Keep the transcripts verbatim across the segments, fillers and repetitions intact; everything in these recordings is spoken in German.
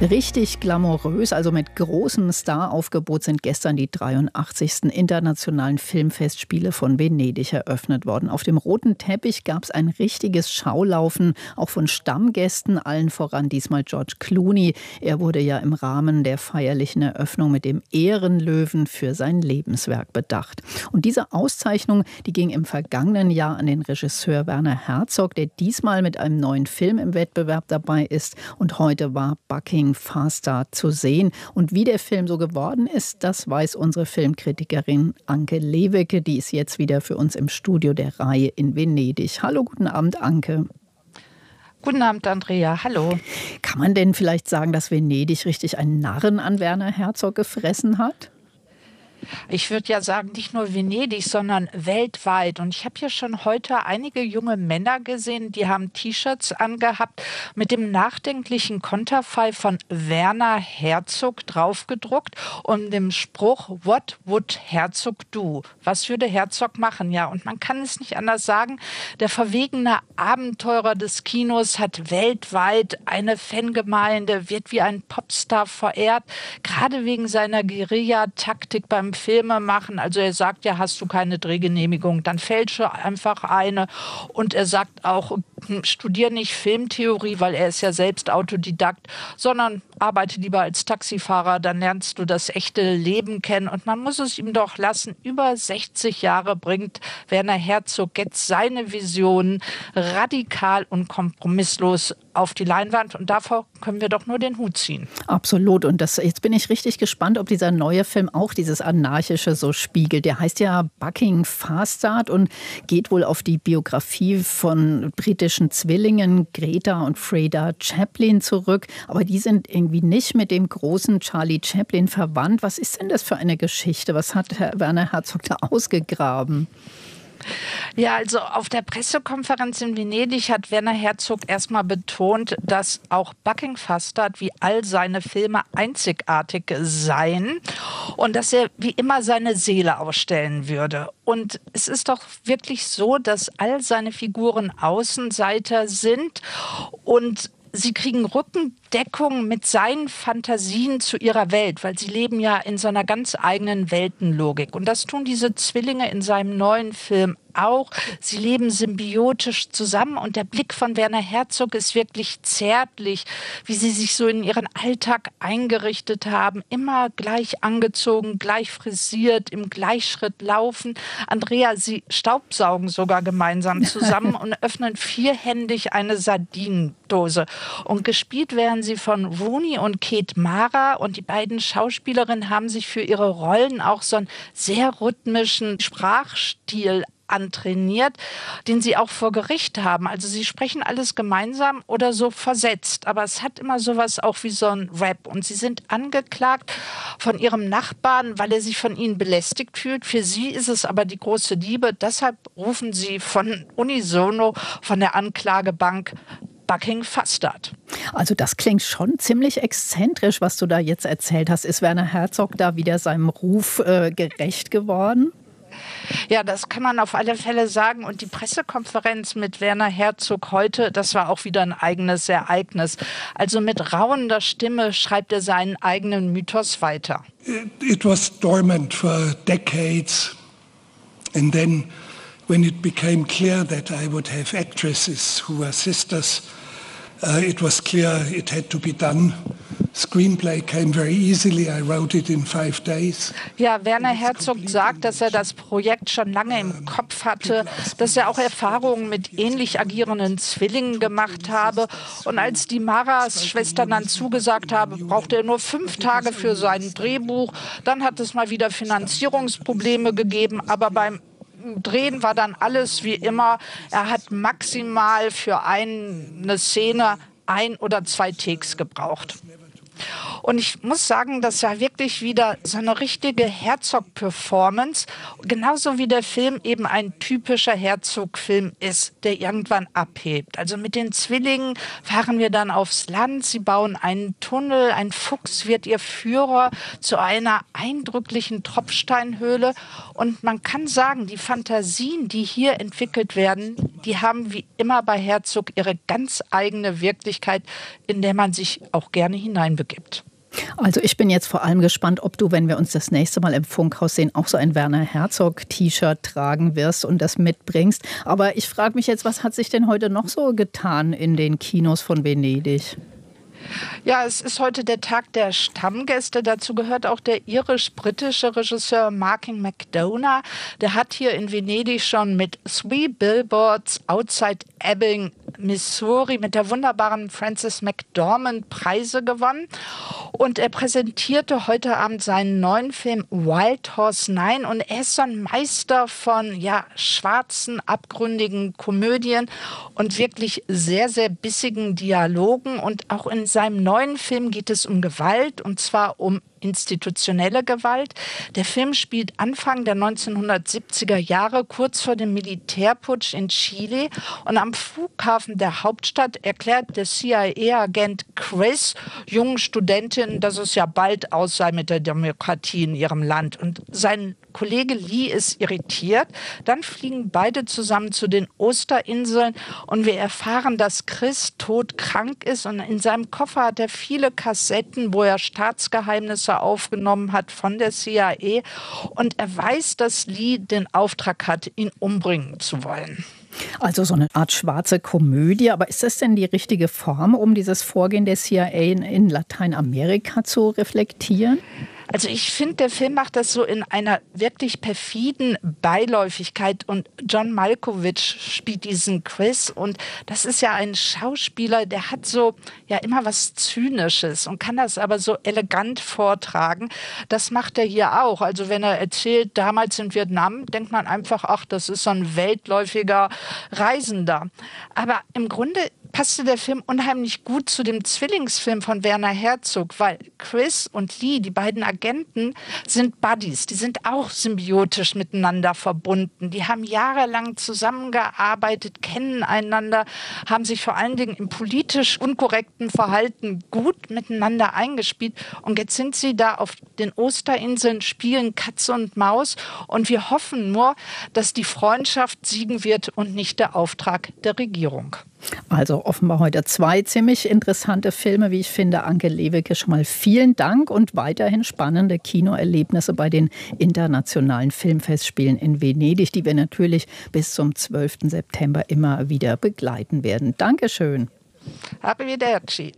Richtig glamourös, also mit großem Staraufgebot sind gestern die dreiundachtzigsten Internationalen Filmfestspiele von Venedig eröffnet worden. Auf dem roten Teppich gab es ein richtiges Schaulaufen, auch von Stammgästen, allen voran diesmal George Clooney. Er wurde ja im Rahmen der feierlichen Eröffnung mit dem Ehrenlöwen für sein Lebenswerk bedacht. Und diese Auszeichnung, die ging im vergangenen Jahr an den Regisseur Werner Herzog, der diesmal mit einem neuen Film im Wettbewerb dabei ist. Und heute war Bucking Fastard zu sehen. Und wie der Film so geworden ist, das weiß unsere Filmkritikerin Anke Lewicke. Die ist jetzt wieder für uns im Studio der Reihe in Venedig. Hallo, guten Abend, Anke. Guten Abend, Andrea. Hallo. Kann man denn vielleicht sagen, dass Venedig richtig einen Narren an Werner Herzog gefressen hat? Ich würde ja sagen, nicht nur Venedig, sondern weltweit. Und ich habe hier schon heute einige junge Männer gesehen, die haben T-Shirts angehabt mit dem nachdenklichen Konterfei von Werner Herzog draufgedruckt und dem Spruch, "What would Herzog do?" Was würde Herzog machen? Ja, und man kann es nicht anders sagen. Der verwegene Abenteurer des Kinos hat weltweit eine Fangemeinde, wird wie ein Popstar verehrt, gerade wegen seiner Guerilla-Taktik beim Filme machen. Also er sagt ja, hast du keine Drehgenehmigung, dann fälsche einfach eine. Und er sagt auch, studier nicht Filmtheorie, weil er ist ja selbst Autodidakt, sondern arbeite lieber als Taxifahrer, dann lernst du das echte Leben kennen. Und man muss es ihm doch lassen, über sechzig Jahre bringt Werner Herzog jetzt seine Visionen radikal und kompromisslos auf die Leinwand. Und davor können wir doch nur den Hut ziehen. Absolut. Und das, jetzt bin ich richtig gespannt, ob dieser neue Film auch dieses Anarchische so spiegelt. Der heißt ja Bucking Fastard und geht wohl auf die Biografie von britischen Zwillingen Greta und Freda Chaplin zurück. Aber die sind irgendwie nicht mit dem großen Charlie Chaplin verwandt. Was ist denn das für eine Geschichte? Was hat Herr Werner Herzog da ausgegraben? Ja, also auf der Pressekonferenz in Venedig hat Werner Herzog erstmal betont, dass auch Bucking Fastard wie all seine Filme einzigartig seien und dass er wie immer seine Seele ausstellen würde. Und es ist doch wirklich so, dass all seine Figuren Außenseiter sind und sie kriegen Rückendeckung mit seinen Fantasien zu ihrer Welt, weil sie leben ja in so einer ganz eigenen Weltenlogik. Und das tun diese Zwillinge in seinem neuen Film auch. Sie leben symbiotisch zusammen und der Blick von Werner Herzog ist wirklich zärtlich, wie sie sich so in ihren Alltag eingerichtet haben, immer gleich angezogen, gleich frisiert, im Gleichschritt laufen. Andrea, sie staubsaugen sogar gemeinsam zusammen und öffnen vierhändig eine Sardinendose. Und gespielt werden sie von Rooney und Kate Mara und die beiden Schauspielerinnen haben sich für ihre Rollen auch so einen sehr rhythmischen Sprachstil antrainiert, den sie auch vor Gericht haben. Also sie sprechen alles gemeinsam oder so versetzt, aber es hat immer sowas auch wie so ein Rap. Und sie sind angeklagt von ihrem Nachbarn, weil er sich von ihnen belästigt fühlt. Für sie ist es aber die große Liebe. Deshalb rufen sie von unisono von der Anklagebank Bucking Fastard. Also das klingt schon ziemlich exzentrisch, was du da jetzt erzählt hast. Ist Werner Herzog da wieder seinem Ruf äh, gerecht geworden? Ja, das kann man auf alle Fälle sagen. Und die Pressekonferenz mit Werner Herzog heute, das war auch wieder ein eigenes Ereignis. Also mit rauender Stimme schreibt er seinen eigenen Mythos weiter. It was dormant for decades. And then when it became clear that I would have actresses who were sisters, uh, it was clear it had to be done. Screenplay came very easily. I wrote it in five days. Ja, Werner Herzog sagt, dass er das Projekt schon lange im Kopf hatte, dass er auch Erfahrungen mit ähnlich agierenden Zwillingen gemacht habe. Und als die Maras Schwestern dann zugesagt haben, brauchte er nur fünf Tage für sein Drehbuch. Dann hat es mal wieder Finanzierungsprobleme gegeben, aber beim Drehen war dann alles wie immer. Er hat maximal für eine Szene ein oder zwei Takes gebraucht. Und ich muss sagen, das war wirklich wieder so eine richtige Herzog-Performance. Genauso wie der Film eben ein typischer Herzog-Film ist, der irgendwann abhebt. Also mit den Zwillingen fahren wir dann aufs Land. Sie bauen einen Tunnel. Ein Fuchs wird ihr Führer zu einer eindrücklichen Tropfsteinhöhle. Und man kann sagen, die Fantasien, die hier entwickelt werden, die haben wie immer bei Herzog ihre ganz eigene Wirklichkeit, in der man sich auch gerne hineinbegibt. Also ich bin jetzt vor allem gespannt, ob du, wenn wir uns das nächste Mal im Funkhaus sehen, auch so ein Werner Herzog-T-Shirt tragen wirst und das mitbringst. Aber ich frage mich jetzt, was hat sich denn heute noch so getan in den Kinos von Venedig? Ja, es ist heute der Tag der Stammgäste. Dazu gehört auch der irisch-britische Regisseur Martin McDonagh. Der hat hier in Venedig schon mit Three Billboards Outside Ebbing, Missouri, mit der wunderbaren Frances McDormand Preise gewonnen. Und er präsentierte heute Abend seinen neuen Film Wild Horse neun. Und er ist so ein Meister von ja, schwarzen, abgründigen Komödien und wirklich sehr, sehr bissigen Dialogen. Und auch in seinem neuen Film geht es um Gewalt, und zwar um institutionelle Gewalt. Der Film spielt Anfang der neunzehnhundertsiebziger Jahre, kurz vor dem Militärputsch in Chile. Und am Flughafen der Hauptstadt erklärt der C I A-Agent Chris jungen Studentinnen, dass es ja bald aus sei mit der Demokratie in ihrem Land. Und sein Kollege Lee ist irritiert. Dann fliegen beide zusammen zu den Osterinseln und wir erfahren, dass Chris todkrank ist und in seinem Koffer hat er viele Kassetten, wo er Staatsgeheimnisse aufgenommen hat von der C I A und er weiß, dass Lee den Auftrag hat, ihn umbringen zu wollen. Also so eine Art schwarze Komödie. Aber ist das denn die richtige Form, um dieses Vorgehen der C I A in, in Lateinamerika zu reflektieren? Also ich finde, der Film macht das so in einer wirklich perfiden Beiläufigkeit und John Malkovich spielt diesen Chris und das ist ja ein Schauspieler, der hat so ja immer was Zynisches und kann das aber so elegant vortragen. Das macht er hier auch. Also wenn er erzählt, damals in Vietnam, denkt man einfach, ach, das ist so ein weltläufiger Reisender. Aber im Grunde passte der Film unheimlich gut zu dem Zwillingsfilm von Werner Herzog, weil Chris und Lee, die beiden Agenten, sind Buddies. Die sind auch symbiotisch miteinander verbunden. Die haben jahrelang zusammengearbeitet, kennen einander, haben sich vor allen Dingen im politisch unkorrekten Verhalten gut miteinander eingespielt. Und jetzt sind sie da auf den Osterinseln, spielen Katze und Maus. Und wir hoffen nur, dass die Freundschaft siegen wird und nicht der Auftrag der Regierung. Also offenbar heute zwei ziemlich interessante Filme, wie ich finde. Anke Lewicke, schon mal vielen Dank und weiterhin spannende Kinoerlebnisse bei den internationalen Filmfestspielen in Venedig, die wir natürlich bis zum zwölften September immer wieder begleiten werden. Dankeschön. Arrivederci.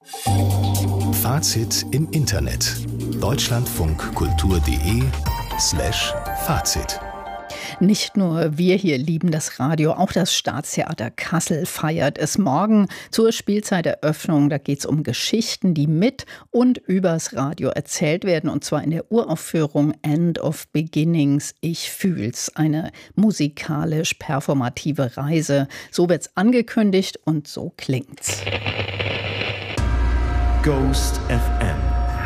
Fazit im Internet. deutschlandfunkkultur.de slash Fazit. Nicht nur wir hier lieben das Radio, auch das Staatstheater Kassel feiert es morgen zur Spielzeiteröffnung. Da geht es um Geschichten, die mit und übers Radio erzählt werden. Und zwar in der Uraufführung End of Beginnings, Ich fühl's. Eine musikalisch-performative Reise. So wird's angekündigt und so klingt's. Ghost F M.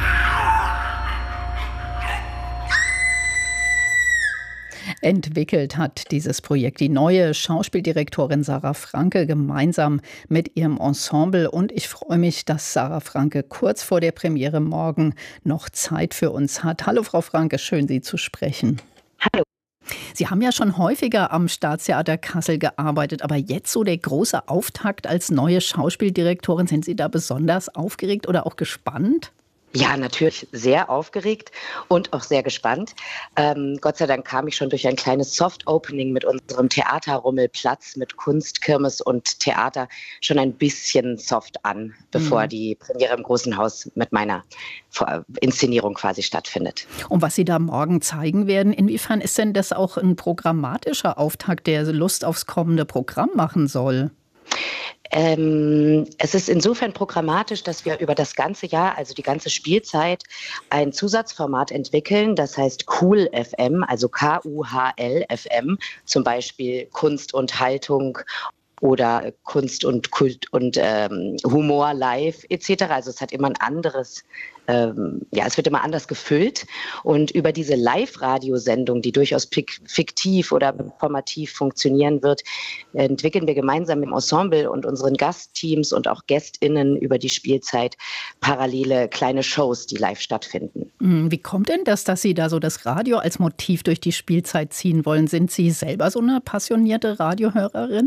Entwickelt hat dieses Projekt die neue Schauspieldirektorin Sarah Franke gemeinsam mit ihrem Ensemble. Und ich freue mich, dass Sarah Franke kurz vor der Premiere morgen noch Zeit für uns hat. Hallo Frau Franke, schön Sie zu sprechen. Hallo. Sie haben ja schon häufiger am Staatstheater Kassel gearbeitet, aber jetzt so der große Auftakt als neue Schauspieldirektorin. Sind Sie da besonders aufgeregt oder auch gespannt? Ja, natürlich sehr aufgeregt und auch sehr gespannt. Ähm, Gott sei Dank kam ich schon durch ein kleines Soft-Opening mit unserem Theaterrummelplatz mit Kunst, Kirmes und Theater schon ein bisschen soft an, bevor mhm. die Premiere im Großen Haus mit meiner Inszenierung quasi stattfindet. Und was Sie da morgen zeigen werden, inwiefern ist denn das auch ein programmatischer Auftakt, der Lust aufs kommende Programm machen soll? Ähm, es ist insofern programmatisch, dass wir über das ganze Jahr, also die ganze Spielzeit, ein Zusatzformat entwickeln, das heißt Cool F M, also K U H L F M, zum Beispiel Kunst und Haltung oder Kunst und Kult und ähm, Humor live et cetera. Also es hat immer ein anderes, ähm, ja, es wird immer anders gefüllt. Und über diese Live-Radiosendung, die durchaus fiktiv oder performativ funktionieren wird, entwickeln wir gemeinsam im Ensemble und unseren Gastteams und auch GästInnen über die Spielzeit parallele kleine Shows, die live stattfinden. Wie kommt denn das, dass Sie da so das Radio als Motiv durch die Spielzeit ziehen wollen? Sind Sie selber so eine passionierte Radiohörerin?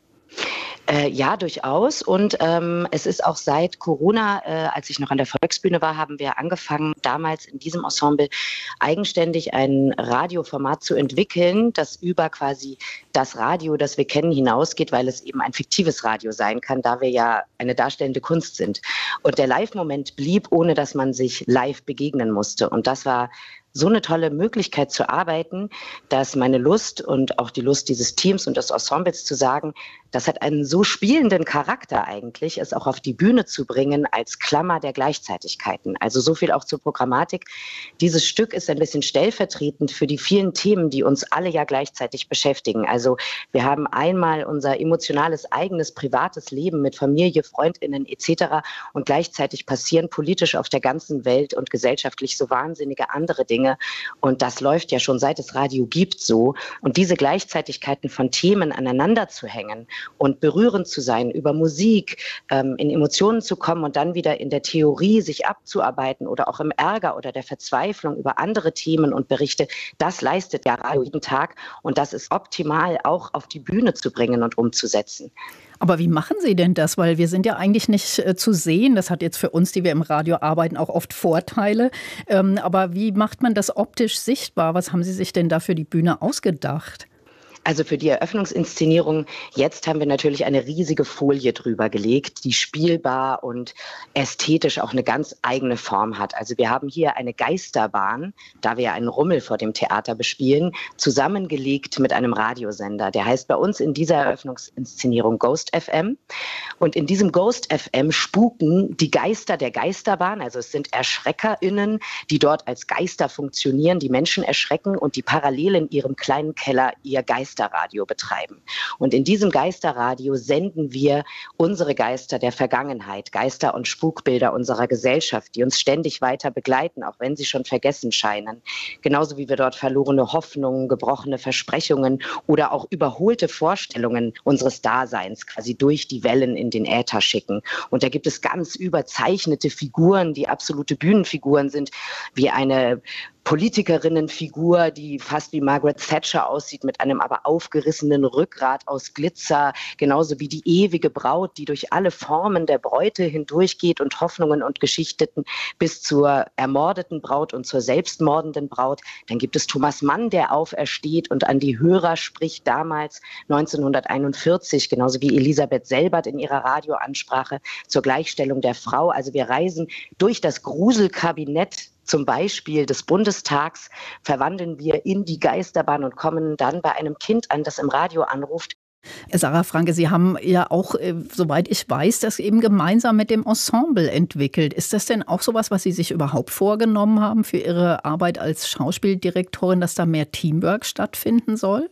Äh, ja, durchaus. Und ähm, es ist auch seit Corona, äh, als ich noch an der Volksbühne war, haben wir angefangen, damals in diesem Ensemble eigenständig ein Radioformat zu entwickeln, das über quasi das Radio, das wir kennen, hinausgeht, weil es eben ein fiktives Radio sein kann, da wir ja eine darstellende Kunst sind. Und der Live-Moment blieb, ohne dass man sich live begegnen musste. Und das war so eine tolle Möglichkeit zu arbeiten, dass meine Lust und auch die Lust dieses Teams und des Ensembles zu sagen, das hat einen so spielenden Charakter eigentlich, es auch auf die Bühne zu bringen als Klammer der Gleichzeitigkeiten. Also so viel auch zur Programmatik. Dieses Stück ist ein bisschen stellvertretend für die vielen Themen, die uns alle ja gleichzeitig beschäftigen. Also wir haben einmal unser emotionales, eigenes, privates Leben mit Familie, FreundInnen et cetera. Und gleichzeitig passieren politisch auf der ganzen Welt und gesellschaftlich so wahnsinnige andere Dinge. Und das läuft ja schon seit es Radio gibt so. Und diese Gleichzeitigkeiten von Themen aneinander zu hängen und berührend zu sein, über Musik ähm, in Emotionen zu kommen und dann wieder in der Theorie sich abzuarbeiten oder auch im Ärger oder der Verzweiflung über andere Themen und Berichte, das leistet ja Radio jeden Tag und das ist optimal auch auf die Bühne zu bringen und umzusetzen. Aber wie machen Sie denn das? Weil wir sind ja eigentlich nicht äh, zu sehen. Das hat jetzt für uns, die wir im Radio arbeiten, auch oft Vorteile. Ähm, aber wie macht man das optisch sichtbar? Was haben Sie sich denn da für die Bühne ausgedacht? Also für die Eröffnungsinszenierung, jetzt haben wir natürlich eine riesige Folie drüber gelegt, die spielbar und ästhetisch auch eine ganz eigene Form hat. Also wir haben hier eine Geisterbahn, da wir einen Rummel vor dem Theater bespielen, zusammengelegt mit einem Radiosender. Der heißt bei uns in dieser Eröffnungsinszenierung Ghost F M. Und in diesem Ghost F M spuken die Geister der Geisterbahn, also es sind ErschreckerInnen, die dort als Geister funktionieren, die Menschen erschrecken und die parallel in ihrem kleinen Keller ihr Geister Geisterradio betreiben. Und in diesem Geisterradio senden wir unsere Geister der Vergangenheit, Geister und Spukbilder unserer Gesellschaft, die uns ständig weiter begleiten, auch wenn sie schon vergessen scheinen. Genauso wie wir dort verlorene Hoffnungen, gebrochene Versprechungen oder auch überholte Vorstellungen unseres Daseins quasi durch die Wellen in den Äther schicken. Und da gibt es ganz überzeichnete Figuren, die absolute Bühnenfiguren sind, wie eine Politikerinnenfigur, die fast wie Margaret Thatcher aussieht, mit einem aber aufgerissenen Rückgrat aus Glitzer, genauso wie die ewige Braut, die durch alle Formen der Bräute hindurchgeht und Hoffnungen und Geschichten bis zur ermordeten Braut und zur selbstmordenden Braut. Dann gibt es Thomas Mann, der aufersteht und an die Hörer spricht, damals neunzehnhunderteinundvierzig, genauso wie Elisabeth Selbert in ihrer Radioansprache zur Gleichstellung der Frau. Also wir reisen durch das Gruselkabinett zum Beispiel des Bundestags, verwandeln wir in die Geisterbahn und kommen dann bei einem Kind an, das im Radio anruft. Sarah Franke, Sie haben ja auch, soweit ich weiß, das eben gemeinsam mit dem Ensemble entwickelt. Ist das denn auch sowas, was Sie sich überhaupt vorgenommen haben für Ihre Arbeit als Schauspieldirektorin, dass da mehr Teamwork stattfinden soll?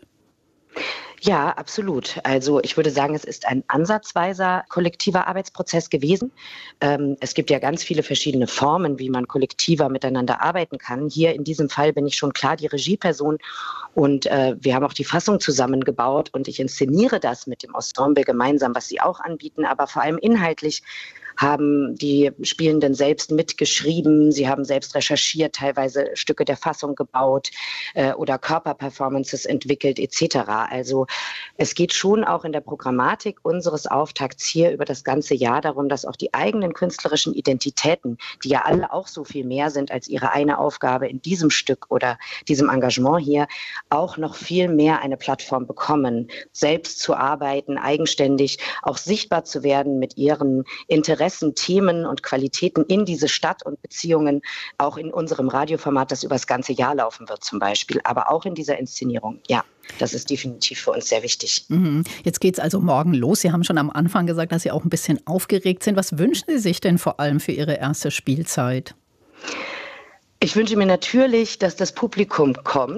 Ja, absolut. Also ich würde sagen, es ist ein ansatzweiser kollektiver Arbeitsprozess gewesen. Ähm, es gibt ja ganz viele verschiedene Formen, wie man kollektiver miteinander arbeiten kann. Hier in diesem Fall bin ich schon klar die Regieperson und äh, wir haben auch die Fassung zusammengebaut und ich inszeniere das mit dem Ensemble gemeinsam, was sie auch anbieten, aber vor allem inhaltlich haben die Spielenden selbst mitgeschrieben, sie haben selbst recherchiert, teilweise Stücke der Fassung gebaut äh, oder Körperperformances entwickelt et cetera. Also es geht schon auch in der Programmatik unseres Auftakts hier über das ganze Jahr darum, dass auch die eigenen künstlerischen Identitäten, die ja alle auch so viel mehr sind als ihre eine Aufgabe in diesem Stück oder diesem Engagement hier, auch noch viel mehr eine Plattform bekommen, selbst zu arbeiten, eigenständig, auch sichtbar zu werden mit ihren Interessen, Themen und Qualitäten in diese Stadt und Beziehungen, auch in unserem Radioformat, das über das ganze Jahr laufen wird zum Beispiel, aber auch in dieser Inszenierung, ja. Das ist definitiv für uns sehr wichtig. Jetzt geht es also morgen los. Sie haben schon am Anfang gesagt, dass Sie auch ein bisschen aufgeregt sind. Was wünschen Sie sich denn vor allem für Ihre erste Spielzeit? Ich wünsche mir natürlich, dass das Publikum kommt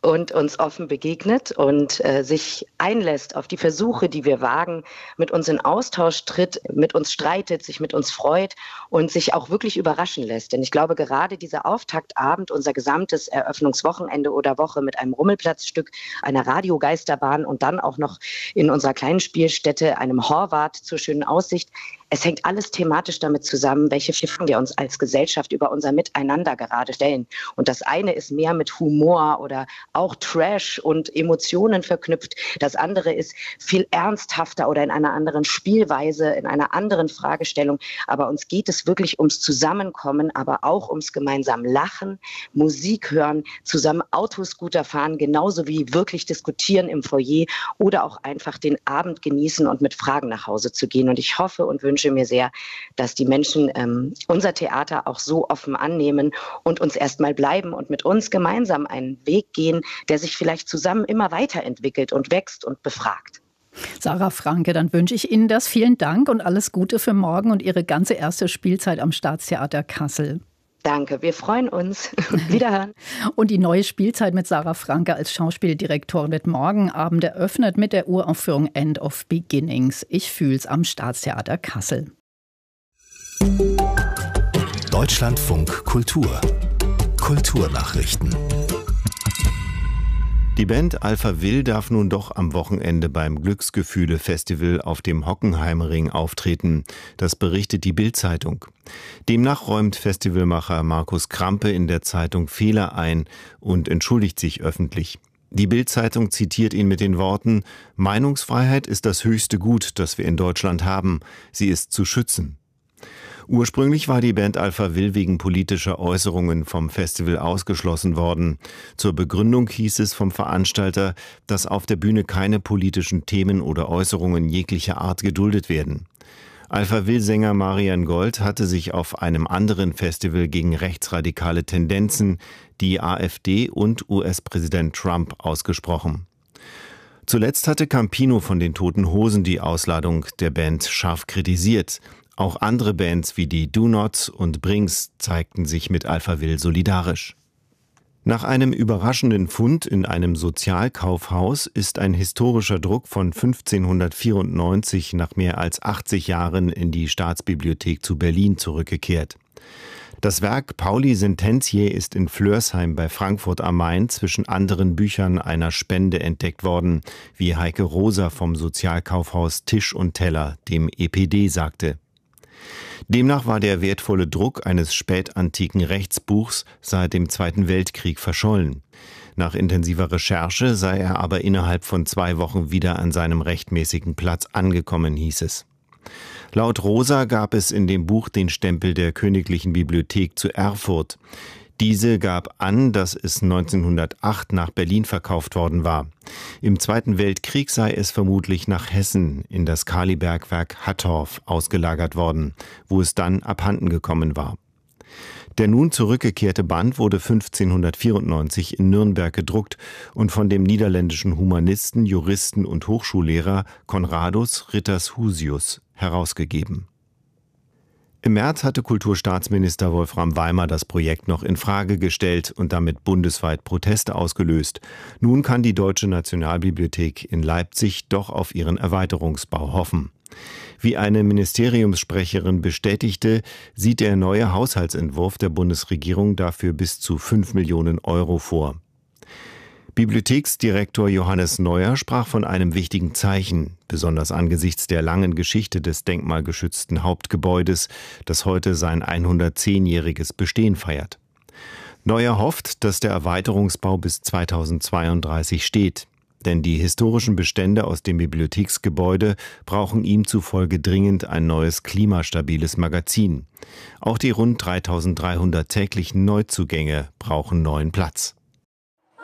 und uns offen begegnet und äh, sich einlässt auf die Versuche, die wir wagen, mit uns in Austausch tritt, mit uns streitet, sich mit uns freut und sich auch wirklich überraschen lässt. Denn ich glaube, gerade dieser Auftaktabend, unser gesamtes Eröffnungswochenende oder Woche mit einem Rummelplatzstück, einer Radiogeisterbahn und dann auch noch in unserer kleinen Spielstätte, einem Horvath zur schönen Aussicht, es hängt alles thematisch damit zusammen, welche Fragen wir uns als Gesellschaft über unser Miteinander gerade stellen. Und das eine ist mehr mit Humor oder auch Trash und Emotionen verknüpft. Das andere ist viel ernsthafter oder in einer anderen Spielweise, in einer anderen Fragestellung. Aber uns geht es wirklich ums Zusammenkommen, aber auch ums gemeinsam Lachen, Musik hören, zusammen Autoscooter fahren, genauso wie wirklich diskutieren im Foyer oder auch einfach den Abend genießen und mit Fragen nach Hause zu gehen. Und ich hoffe und wünsche mir sehr, dass die Menschen ähm, unser Theater auch so offen annehmen und uns erstmal bleiben und mit uns gemeinsam einen Weg gehen, der sich vielleicht zusammen immer weiterentwickelt und wächst und befragt. Sarah Franke, dann wünsche ich Ihnen das. Vielen Dank und alles Gute für morgen und Ihre ganze erste Spielzeit am Staatstheater Kassel. Danke, wir freuen uns. Wiederhören. Und die neue Spielzeit mit Sarah Franke als Schauspieldirektorin wird morgen Abend eröffnet mit der Uraufführung End of Beginnings. Ich fühl's am Staatstheater Kassel. Deutschlandfunk Kultur. Kulturnachrichten. Die Band Alpha Will darf nun doch am Wochenende beim Glücksgefühle-Festival auf dem Hockenheimring auftreten. Das berichtet die Bild-Zeitung. Demnach räumt Festivalmacher Markus Krampe in der Zeitung Fehler ein und entschuldigt sich öffentlich. Die Bild-Zeitung zitiert ihn mit den Worten: Meinungsfreiheit ist das höchste Gut, das wir in Deutschland haben. Sie ist zu schützen. Ursprünglich war die Band Alpha Will wegen politischer Äußerungen vom Festival ausgeschlossen worden. Zur Begründung hieß es vom Veranstalter, dass auf der Bühne keine politischen Themen oder Äußerungen jeglicher Art geduldet werden. Alpha Will-Sänger Marian Gold hatte sich auf einem anderen Festival gegen rechtsradikale Tendenzen, die AfD und U S-Präsident Trump ausgesprochen. Zuletzt hatte Campino von den Toten Hosen die Ausladung der Band scharf kritisiert. Auch andere Bands wie die Do Not und Brings zeigten sich mit Alpha Will solidarisch. Nach einem überraschenden Fund in einem Sozialkaufhaus ist ein historischer Druck von fünfzehnhundertvierundneunzig nach mehr als achtzig Jahren in die Staatsbibliothek zu Berlin zurückgekehrt. Das Werk Pauli Sententiae ist in Flörsheim bei Frankfurt am Main zwischen anderen Büchern einer Spende entdeckt worden, wie Heike Rosa vom Sozialkaufhaus Tisch und Teller dem E P D sagte. Demnach war der wertvolle Druck eines spätantiken Rechtsbuchs seit dem Zweiten Weltkrieg verschollen. Nach intensiver Recherche sei er aber innerhalb von zwei Wochen wieder an seinem rechtmäßigen Platz angekommen, hieß es. Laut Rosa gab es in dem Buch den Stempel der Königlichen Bibliothek zu Erfurt. Diese gab an, dass es neunzehnhundertacht nach Berlin verkauft worden war. Im Zweiten Weltkrieg sei es vermutlich nach Hessen in das Kalibergwerk Hattorf ausgelagert worden, wo es dann abhanden gekommen war. Der nun zurückgekehrte Band wurde fünfzehnhundertvierundneunzig in Nürnberg gedruckt und von dem niederländischen Humanisten, Juristen und Hochschullehrer Conradus Rittershusius herausgegeben. Im März hatte Kulturstaatsminister Wolfram Weimer das Projekt noch in Frage gestellt und damit bundesweit Proteste ausgelöst. Nun kann die Deutsche Nationalbibliothek in Leipzig doch auf ihren Erweiterungsbau hoffen. Wie eine Ministeriumssprecherin bestätigte, sieht der neue Haushaltsentwurf der Bundesregierung dafür bis zu fünf Millionen Euro vor. Bibliotheksdirektor Johannes Neuer sprach von einem wichtigen Zeichen, besonders angesichts der langen Geschichte des denkmalgeschützten Hauptgebäudes, das heute sein hundertzehnjähriges Bestehen feiert. Neuer hofft, dass der Erweiterungsbau bis zweitausendzweiunddreißig steht, denn die historischen Bestände aus dem Bibliotheksgebäude brauchen ihm zufolge dringend ein neues klimastabiles Magazin. Auch die rund dreitausenddreihundert täglichen Neuzugänge brauchen neuen Platz.